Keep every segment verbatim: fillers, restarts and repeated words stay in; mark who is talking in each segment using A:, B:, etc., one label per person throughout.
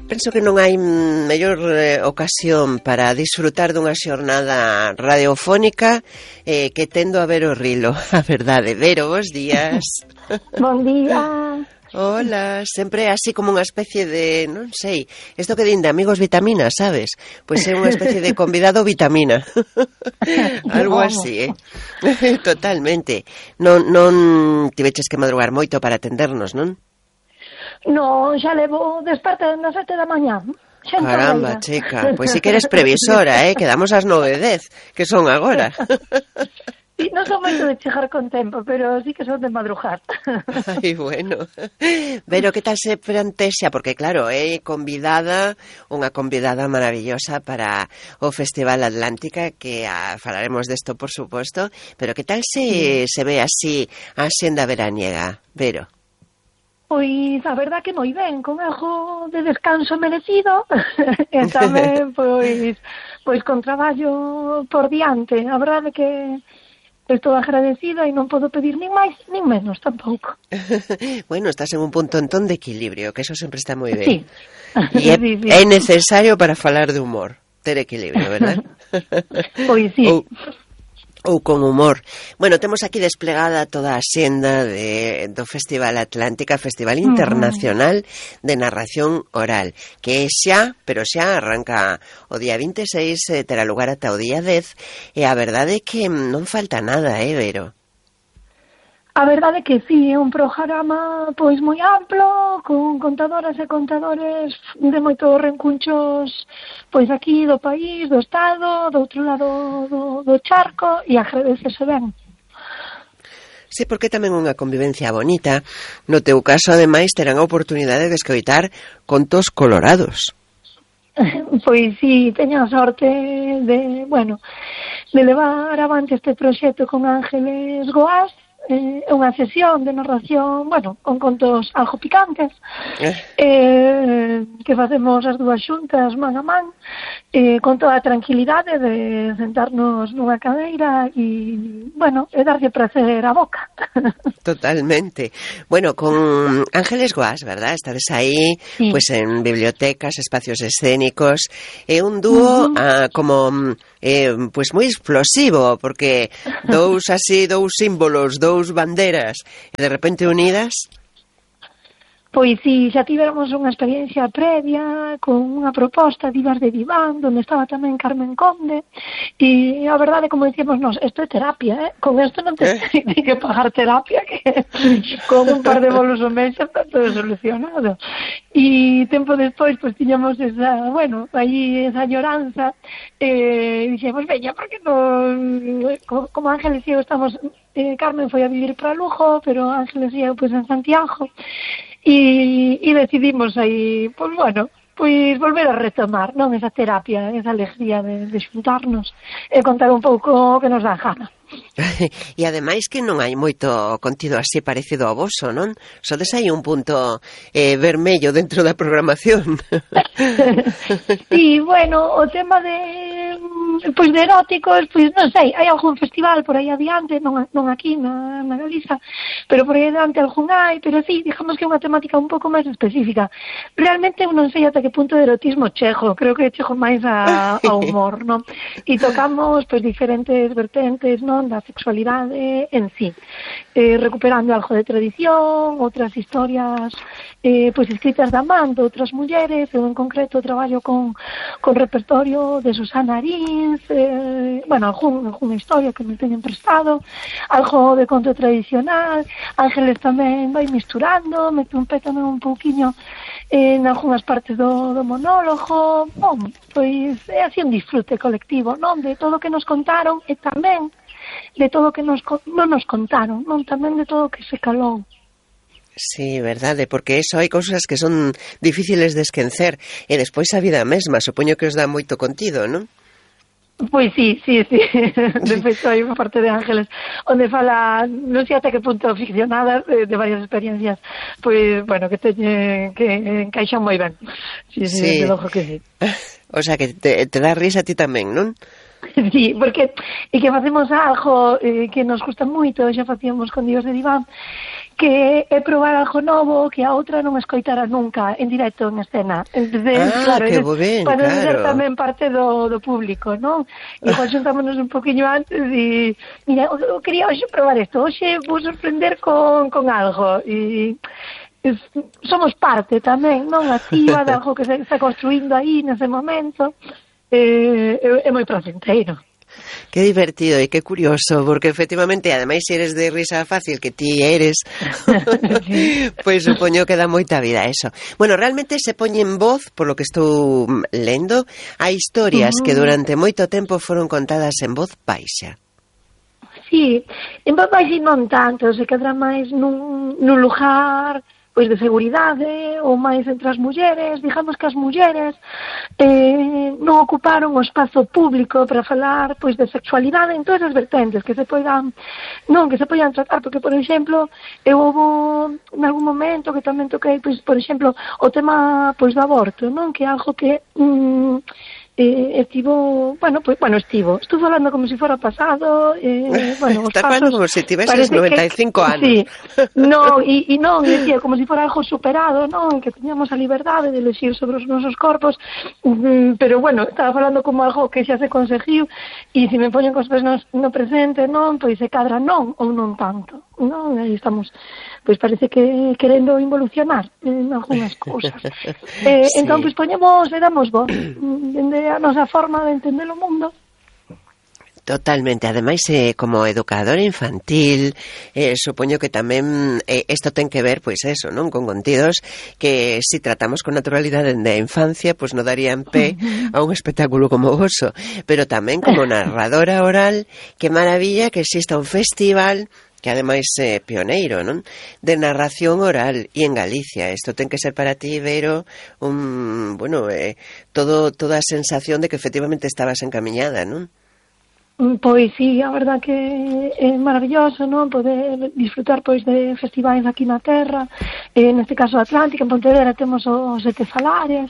A: Penso que non hai mellor eh, ocasión para disfrutar dunha xornada radiofónica eh, que tendo a ver o Rilo. A verdade, Vero, bons días.
B: Bon día.
A: Hola, sempre así como unha especie de, non sei, isto que din de amigos vitamina, sabes? Pois é unha especie de convidado vitamina. Algo así, eh? Totalmente. Non, non tiveches que madrugar moito para atendernos, non?
B: No, xa levo desperta nas sete da mañá.
A: Caramba, chica, pois si que eres previsora, eh? Quedamos ás nove e dez, que son agora.
B: Sí, non son moito de chegar con tempo, pero sí que son de madrugar.
A: Ai, bueno. Pero que tal se plantexa? Porque claro, é convidada, unha convidada maravillosa para o Festival Atlántica, que a, falaremos desto, por suposto, pero que tal se, se ve así a xenda veraniega, Vero?
B: Pois a verdad que moi ben, con algo de descanso merecido e tamén pois, pois con traballo por diante. A verdade que estou agradecida e non podo pedir nin máis nin menos tampouco.
A: Bueno, estás en un punto entón de equilibrio, que eso sempre está moi ben.
B: Sí.
A: E é,
B: sí, sí.
A: é necesario para falar de humor, ter equilibrio, verdad?
B: Pois sí.
A: Ou, ou con humor. Bueno, temos aquí desplegada toda a xenda de, do Festival Atlántica, Festival Internacional uh-huh. de Narración Oral, que xa, pero xa arranca o día vinte e seis, eh, terá lugar ata o día dez, e a verdade é que non falta nada, eh, Vero?
B: A verdade é que sí, é un programa pois moi amplo, con contadoras e contadores de moitos rencunchos pois aquí do país, do estado, do outro lado do, do charco, e agradecese ben.
A: Sí, porque tamén unha convivencia bonita. No teu caso, ademais, terán a oportunidade de escoitar contos colorados.
B: Pois sí, teño a sorte de, bueno, de levar avante este proxecto con Ángeles Goás, é eh, unha sesión de narración, bueno, con contos algo picantes, eh. Eh, que facemos as dúas xuntas man a man, eh, con toda a tranquilidade de sentarnos nunha cadeira e, bueno, e darlle prazer a boca.
A: Totalmente. Bueno, con Ángeles Goás, verdad? Estades aí, sí. Pues en bibliotecas, espacios escénicos, é un dúo uh-huh. ah, como eh, pues moi explosivo, porque dous así, dous símbolos, dous banderas, e de repente unidas.
B: Pois si, xa tivéramos unha experiencia previa con unha proposta de Ibas de Diván, onde estaba tamén Carmen Conde, e a verdade, como dicíamos nós, isto é terapia, eh? Con isto non te eh? ten que pagar terapia, que con un par de bolos ao mes xa está todo solucionado. E tempo despois, pois tiñamos esa, bueno, aí esa lloranza, e dixemos, veña, porque non, como Ángeles e eu estamos, eh, Carmen foi a vivir para Lugo, pero Ángeles e eu, pois, en Santiago, E, e decidimos aí, pois bueno, pois volver a retomar, non, esa terapia, esa alegría de, de xuntarnos e contar un pouco o que nos dá gana.
A: E ademais que non hai moito contido así parecido ao voso, non? Sodes aí un punto eh, vermello dentro da programación.
B: Sí, bueno, o tema de pois de eróticos, pois non sei, hai algún festival por aí adiante, non, non aquí na, na Galiza, pero por aí adiante algún hai, pero sí, digamos que é unha temática un pouco máis específica. Realmente eu non sei ata que punto de erotismo chego, creo que chego máis a, a humor, non? E tocamos pois diferentes vertentes, non, da sexualidade en sí, eh, recuperando algo de tradición, outras historias eh, pois escritas da man de outras mulleres. Eu en concreto traballo con, con repertorio de Susana Arins, eh, bueno, algún, algún historia que me teñen prestado, algo de conto tradicional. Ángeles tamén vai misturando, mete un pé tamén un pouquiño en algunhas partes do, do monólogo. Bom, pois é así un disfrute colectivo, non, de todo o que nos contaron e tamén de todo o que nos, non nos contaron, non, tamén de todo o que se calou.
A: Sí, verdade, porque eso hai cousas que son difíciles de esquecer, e despois a vida mesma, supoño que os dá moito contido, non?
B: Pois sí, sí, sí. De feito, hai unha parte de Ángeles onde fala, non sei até que punto ficcionadas de, de varias experiencias, pois, bueno, que teñe, que encaixan moi ben. Sí, sí, sí. Te lojo que sí.
A: O sea, que te, te dá risa a ti tamén, non?
B: Sí, porque e que facemos algo eh, que nos gusta moito, xa facíamos con Dios de Diván, que é probar algo novo que a outra non escoitara nunca en directo, en escena. Entonces,
A: ah,
B: claro,
A: que ben,
B: para
A: claro.
B: ser tamén parte do, do público, non? Igual xuntámonos un poquinho antes e mira, eu quería hoxe probar isto, hoxe vou sorprender con, con algo e somos parte tamén, non? Activa de algo que se está construindo aí nese momento, eh, é, é moi placenteiro.
A: Qué divertido e que curioso, porque efectivamente, ademais, se eres de risa fácil, que ti eres, sí. Pois supoño que dá moita vida a eso. Bueno, realmente se poñe en voz, por lo que estou lendo, hai historias uh-huh. que durante moito tempo foron contadas en voz baixa.
B: Sí, en voz baixa non tanto, se cadra máis nun, nun lugar pois de seguridade ou máis entre as mulleres, digamos que as mulleres eh, non ocuparon o espazo público para falar pois de sexualidade en todas as vertentes que se poidan non, que se poidan tratar, porque por exemplo eu houve en algún momento que tamén toquei pois, por exemplo, o tema pois do aborto, non, que é algo que mm, Eh, estivo, bueno, pues, bueno, estivo, estuve falando como si fuera pasado, eh, bueno, os
A: Estás
B: pasos,
A: falando como si tiveses noventa y cinco
B: que,
A: anos.
B: Sí, no, e, e non, decía, como si fuera algo superado, non, que teñamos a liberdade de elegir sobre os nosos corpos, mm, pero bueno, estaba falando como algo que xa se conseguiu, e se me poñen cosas no, no presente, non, pois se cadra non, ou non tanto, non, aí estamos, pois parece que querendo involucionar en algunhas cousas. Eh, sí. Entón, pois poñemos, e damos voz, dende a nosa forma de entender o mundo.
A: Totalmente, ademais eh, como educadora infantil eh, supoño que tamén eh, isto ten que ver, pois eso, non, con contidos que si tratamos con naturalidade dende a infancia, pois non darían pé a un espectáculo como o voso, pero tamén como narradora oral, que maravilla que exista un festival que ademais é eh, pioneiro, non? De narración oral e en Galicia. Isto ten que ser para ti, Vero, un, bueno, eh, todo toda a sensación de que efectivamente estabas encamiñada, non?
B: Pois sí, a verdad que é maravilloso, non? Poder disfrutar pois de festivais aquí na terra, eh, neste caso Atlántica, en Pontevedra temos os Sete Falares,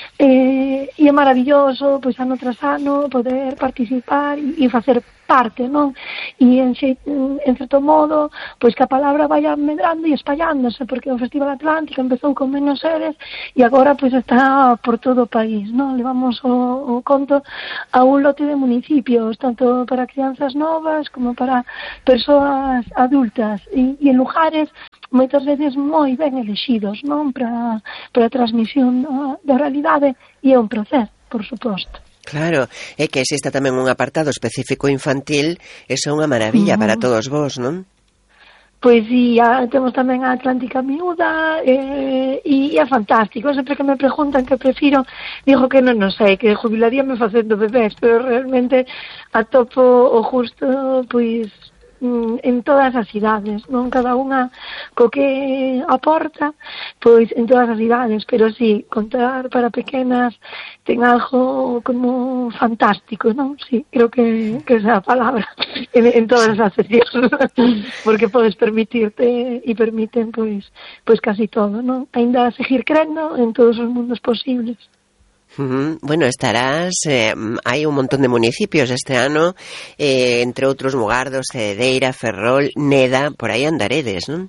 B: eh, e é maravilloso, pois ano tras ano, poder participar e, e facer parte, non? E en, en certo modo, pois que a palabra vaya medrando e espallándose, porque o Festival Atlántica empezou con menos sedes e agora pois está por todo o país, non? Levamos o, o conto a un lote de municipios, tanto para crianzas novas como para persoas adultas e, e en lugares moitas veces moi ben elexidos, non? Para, para a transmisión da, da realidade, e é un placer, por suposto.
A: Claro, é que exista tamén un apartado específico infantil, eso é unha maravilla uh-huh. para todos vos, non?
B: Pois sí, a, temos tamén a Atlántica Miúda eh, e, e é fantástico. Sempre que me preguntan que prefiro, digo que non, non sei, que jubilaríame facendo bebés, pero realmente atopo o justo, pois, en todas as idades, non? Cada unha co que aporta, pois en todas as idades, pero sí, contar para pequenas ten algo como fantástico, non? Sí, creo que, que esa palabra en, en todas as sesións, porque podes permitirte e permiten pois pois casi todo, non? Ainda seguir crendo en todos os mundos posibles.
A: Uh-huh. Bueno, estarás, eh, hai un montón de municipios este ano, eh, entre outros Mugardos, Cedeira, Ferrol, Neda, por aí andaredes, non?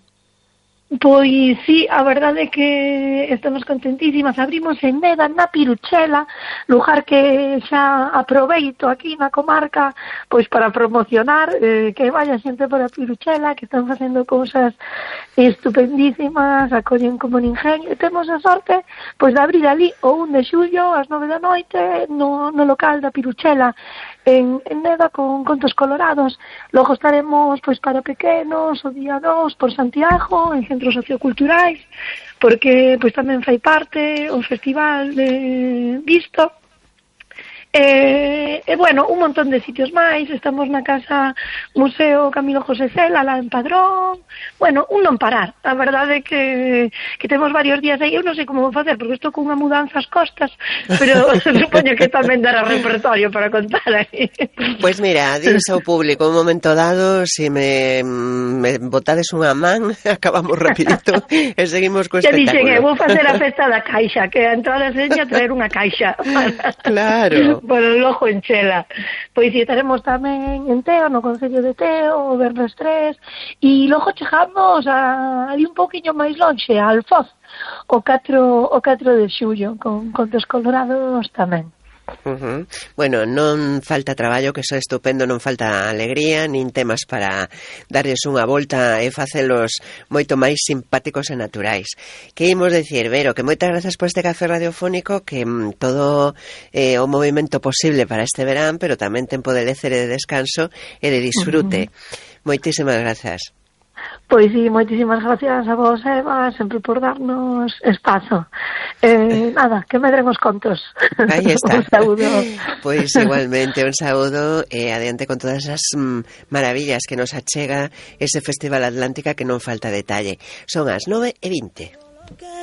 B: Pois sí, a verdade é que estamos contentísimas. Abrimos en Neda, na Piruchela, lugar que xa aproveito aquí na comarca pois para promocionar eh, que vaya xente por a Piruchela, que están facendo cousas estupendísimas, acollen como ninguén, e temos a sorte pois de abrir ali o un de xullo ás nove da noite no, no local da Piruchela en, en Neda con contos colorados. Logo estaremos pois para pequenos o día dos por Santiago, en centros socioculturais, porque pois tamén fai parte o festival de Visto. E, e bueno, un montón de sitios máis. Estamos na Casa Museo Camilo José Cela, lá en Padrón. Bueno, un non parar. A verdade é que, que temos varios días aí. Eu non sei como vou facer, porque estou con unha mudanza ás costas, pero supoño que tamén dará repertorio para contar aí.
A: Pois pues mira, diles ao público un momento dado, se me, me botades unha man, acabamos rapidito e seguimos co espectáculo.
B: Te dixen, eu vou facer a festa da caixa, que a entrada seña traer unha caixa.
A: Claro.
B: polo lojo en Chela. Pois si estaremos tamén en Teo, no Concello de Teo, o Vernes tres, e logo chegamos a, ali un poquinho máis lonxe, a Alfoz, o catro, o catro de xullo, con, con dos colorados tamén.
A: Uh-huh. Bueno, non falta traballo, que iso é estupendo, non falta alegría, nin temas para darles unha volta e facelos moito máis simpáticos e naturais. Que imos decir, Vero, que moitas grazas por este café radiofónico, que mm, todo eh, o movimento posible para este verán, pero tamén tempo de lecer e de descanso e de disfrute. Uh-huh. Moitísimas grazas.
B: Pois sí, moitísimas gracias a vos, Eva, sempre por darnos espazo. Eh, nada, que medren os contos.
A: Aí está.
B: Un saúdo.
A: Pois igualmente, un saúdo e eh, adiante con todas as mm, maravillas que nos achega ese Festival Atlántica, que non falta detalle. Son as nove e vinte.